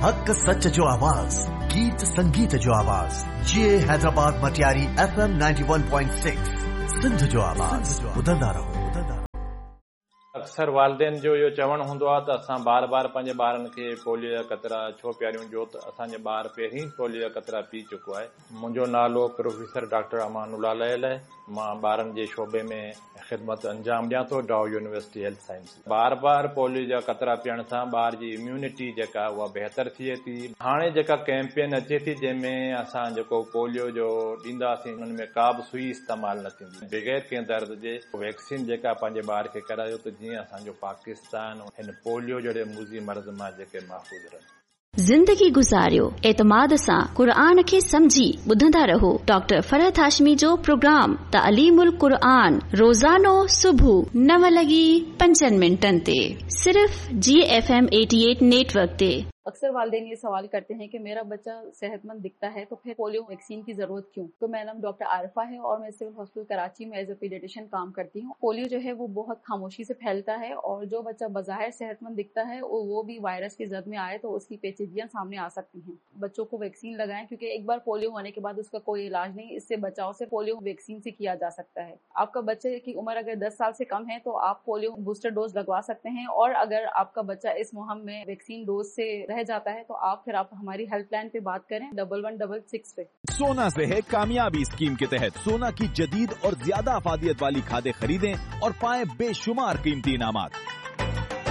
हक सच जो आवाज, गीत संगीत जो आवाज, ये हैदराबाद मटियारी FM 91.6 सिंध जो आवाज, ॿुधंदा रहो। अक्सर वालदेन जो इहो चवणु हूंदो आहे त असां बार बार पंहिंजे ॿारनि खे पोलियो जा क़तरा छो पियारियूं, जो त असांजे ॿार पहिरीं पोलियो जा क़तरा पी चुको आहे। मुंहिंजो नालो प्रोफेसर डॉक्टर अमानुल्लाह लयल आहे। मां ॿारनि जे शोबे में ख़िदमत अंजाम ॾियां थो, डाउ यूनिवर्सिटी हेल्थ साइंस। बार बार पोलियो जा क़तरा पीअण सां ॿार जी इम्यूनिटी जेका उहा बहितर थिए थी। हाणे जेका कैंपेन अचे थी जंहिंमें असां जेको पोलियो जो ॾींदासीं उन में का बि सुई इस्तेमालु न थींदी, बग़ैर कंहिं दर्द जे वैक्सीन जेका पंहिंजे ॿार खे करायो त जीअं असांजो पाकिस्तान हिन पोलियो जहिड़े मुज़ी मर्ज़ मां जेके महफ़ूज़ रहनि। ज़िंदगी गुज़ारियो एतमाद सां क़ुरान खे समझी ॿुधंदा रहो। डॉक्टर फरहत हाशमी जो प्रोग्राम तालीमुल क़ुरान रोज़ानो सुबुह 9:05 ते सिर्फ़ GFM 88 नेटवर्क ते। अक्सर वालिदैन ये सवाल करते हैं कि मेरा बच्चा सेहतमंद दिखता है तो फिर पोलियो वैक्सीन की जरूरत क्यों। तो मेरा नाम डॉक्टर आरिफा है और मैं सिविल हॉस्पिटल कराची में एज ए पीडियाट्रिशियन काम करती हूँ। पोलियो जो है वो बहुत खामोशी से फैलता है और जो बच्चा बज़ाहिर सेहतमंद दिखता है वो भी वायरस की जद में आए तो उसकी पेचीदगियां सामने आ सकती हैं। बच्चों को वैक्सीन लगाएं क्योंकि एक बार पोलियो होने के बाद उसका कोई इलाज नहीं, इससे बचाव से पोलियो वैक्सीन से किया जा सकता है। आपका बच्चे की उम्र अगर 10 साल से कम है तो आप पोलियो बूस्टर डोज लगवा सकते हैं, और अगर आपका बच्चा इस मुहिम में वैक्सीन डोज से रह जाता है तो आप हमारी हेल्पलाइन पे बात करें 1166 पे। सोना से है कामयाबी स्कीम के तहत सोना की जदीद और ज्यादा अफादियत वाली खादें खरीदें और पाएं बेशुमार कीमती इनामात।